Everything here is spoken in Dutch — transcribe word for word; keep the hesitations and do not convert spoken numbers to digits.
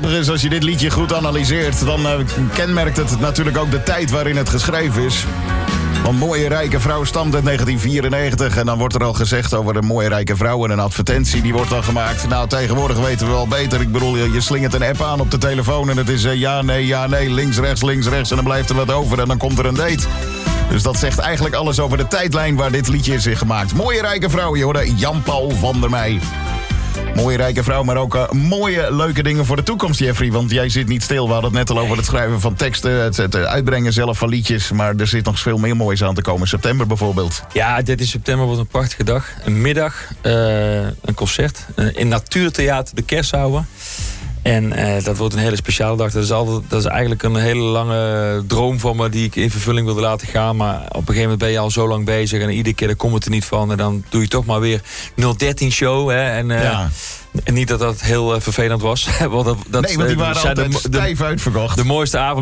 grappige is, als je dit liedje goed analyseert, dan uh, kenmerkt het natuurlijk ook de tijd waarin het geschreven is. Want Mooie Rijke Vrouw stamt uit negentien vierennegentig... en dan wordt er al gezegd over een mooie rijke vrouw... en een advertentie, die wordt dan gemaakt. Nou, tegenwoordig weten we wel beter. Ik bedoel, je, je slingert een app aan op de telefoon... en het is uh, ja, nee, ja, nee, links, rechts, links, rechts... en dan blijft er wat over en dan komt er een date. Dus dat zegt eigenlijk alles over de tijdlijn waar dit liedje is in gemaakt. Mooie Rijke Vrouw, je hoorde Jan-Paul van der Meij. Mooie rijke vrouw, maar ook uh, mooie leuke dingen voor de toekomst, Jeffrey. Want jij zit niet stil. We hadden het net al over het schrijven van teksten, het, het uitbrengen zelf van liedjes. Maar er zit nog veel meer moois aan te komen. September bijvoorbeeld. Ja, dertien september wordt een prachtige dag. Een middag, uh, een concert uh, in Natuurtheater de Kersthouwer. En uh, dat wordt een hele speciale dag. Dat is, altijd, dat is eigenlijk een hele lange droom van me die ik in vervulling wilde laten gaan. Maar op een gegeven moment ben je al zo lang bezig en iedere keer dan komt het er niet van. En dan doe je toch maar weer nul dertien show. Hè? En, uh, ja. en niet dat dat heel uh, vervelend was. want dat, dat, nee, want die waren uh, altijd de, stijf uitverkocht. De mooiste avond.